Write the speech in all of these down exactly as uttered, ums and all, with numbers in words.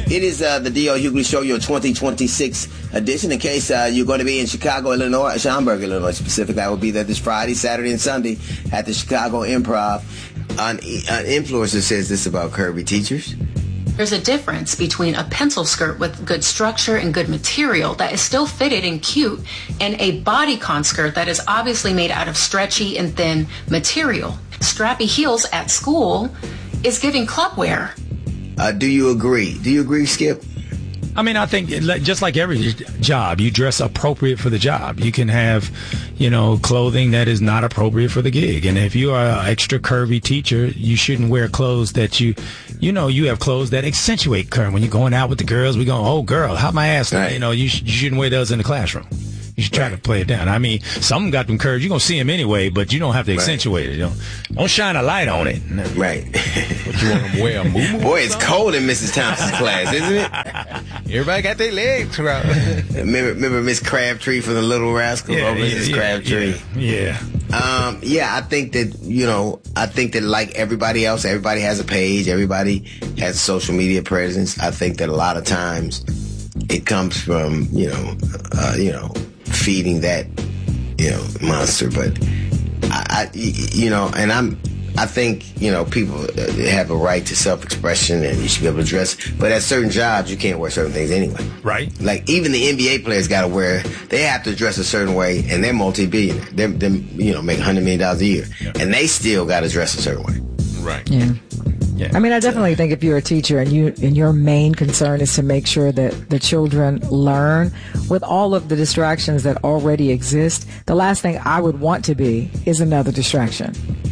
It is uh, the D L Hughley Show, your twenty twenty-six edition. In case uh, you're going to be in Chicago, Illinois, Schaumburg, Illinois specifically, I will be there this Friday, Saturday, and Sunday at the Chicago Improv. An, an influencer says this about curvy teachers. There's a difference between a pencil skirt with good structure and good material that is still fitted and cute and a bodycon skirt that is obviously made out of stretchy and thin material. Strappy heels at school is giving club wear. Uh, do you agree? Do you agree, Skip? I mean, I think just like every job, you dress appropriate for the job. You can have, you know, clothing that is not appropriate for the gig. And if you are an extra curvy teacher, you shouldn't wear clothes that you, you know, you have clothes that accentuate curve. When you're going out with the girls, we go, oh, girl, how my ass? Right. You know, you, sh- you shouldn't wear those in the classroom. You should try right. to play it down. I mean, some got them curves. You're going to see them anyway, but you don't have to accentuate right. it. You know? Don't shine a light on it. Right. But you want them to wear a moo-moo? Boy, it's cold in Missus Thompson's class, isn't it? Everybody got their legs out. Remember, remember Miss Crabtree from the Little Rascals? Yeah, oh, Missus yeah, Crabtree. Yeah. yeah. Um, yeah, I think that, you know, I think that like everybody else, everybody has a page. Everybody has a social media presence. I think that a lot of times it comes from, you know, uh, you know, feeding that, you know, monster. But I, I, you know, and I'm, I think, you know, people have a right to self-expression and you should be able to dress. But at certain jobs, you can't wear certain things anyway. Right. Like even the N B A players got to wear, they have to dress a certain way, and they're multi-billionaire. They're, they're you know, make one hundred million dollars a year. Yeah. And they still got to dress a certain way. Right. Yeah. Yeah. I mean, I definitely think if you're a teacher and you and your main concern is to make sure that the children learn with all of the distractions that already exist, the last thing I would want to be is another distraction.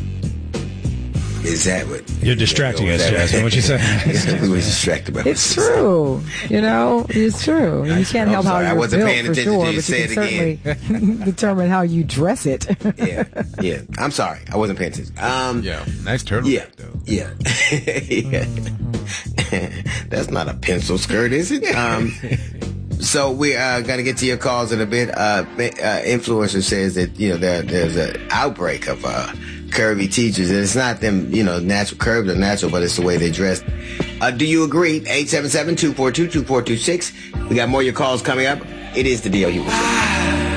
Is that what you're distracting us, Jasmine? What you say? We're distracted by It's true. You know, it's true. You can't help how you're built for sure, but you can certainly determine how you dress it. yeah, yeah. I'm sorry, I wasn't paying attention. Um, yeah, nice turtleneck yeah, though. Yeah, yeah. That's not a pencil skirt, is it? Um, so we are uh, going to get to your calls in a bit. Uh, uh, influencer says that you know there, there's an outbreak of uh, curvy teachers, and it's not them, you know, natural curves are natural, but it's the way they dress. Uh, do you agree? eight seven seven, two four two, two four two six. We got more of your calls coming up. It is the D L Hughley Show.